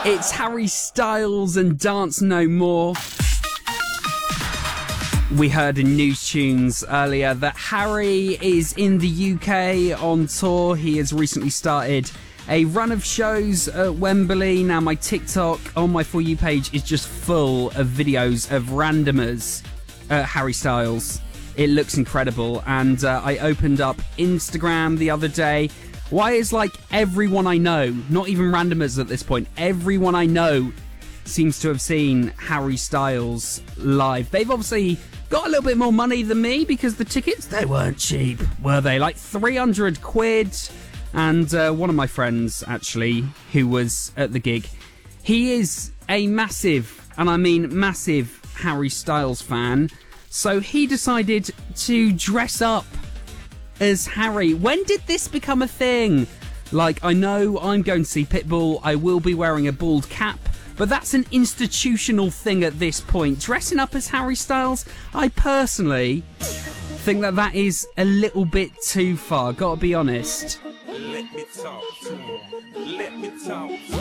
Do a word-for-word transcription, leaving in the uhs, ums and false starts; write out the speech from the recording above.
It's Harry Styles and Dance No More. We heard in News Tunes earlier that Harry is in the U K on tour. He has recently started a run of shows at Wembley. Now my TikTok on my For You page is just full of videos of randomers at Harry Styles. It looks incredible. And uh, I opened up Instagram the other day. Why is like everyone I know, not even randomers at this point, everyone I know seems to have seen Harry Styles live. They've obviously got a little bit more money than me because the tickets, they weren't cheap, were they? Like three hundred quid. And uh, one of my friends, actually, who was at the gig, he is a massive, and I mean massive, Harry Styles fan. So he decided to dress up as Harry. When did this become a thing? Like, I know I'm going to see Pitbull, I will be wearing a bald cap, but that's an institutional thing at this point. Dressing up as Harry Styles, I personally think that that is a little bit too far, gotta be honest. Let me talk to him. Let me talk.